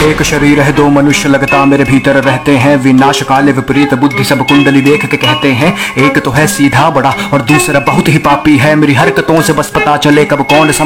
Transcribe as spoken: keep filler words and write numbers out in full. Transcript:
एक शरीर है दो मनुष्य लगता मेरे भीतर रहते हैं, विनाश काले विपरीत बुद्धि सब कुंडली देख के कहते हैं। एक तो है सीधा बड़ा और दूसरा बहुत ही पापी है, मेरी हरकतों से बस पता चले कब कौन